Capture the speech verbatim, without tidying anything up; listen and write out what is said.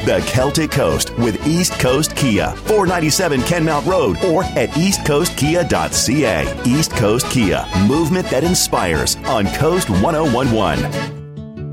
The Celtic Coast with East Coast Kia, four ninety-seven Kenmount Road, or at east coast kia dot c a. East Coast Kia, movement that inspires on Coast one oh one one.